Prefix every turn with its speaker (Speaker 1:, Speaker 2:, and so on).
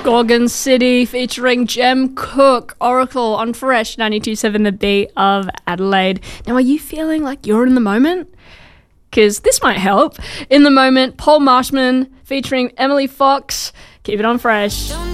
Speaker 1: Gorgon City featuring Jem Cook, Oracle on Fresh 92.7 The Beat of Adelaide. Now, are you feeling like you're in the moment? Because this might help. In the moment, Paul Marshman featuring Emily Fox. Keep it on Fresh.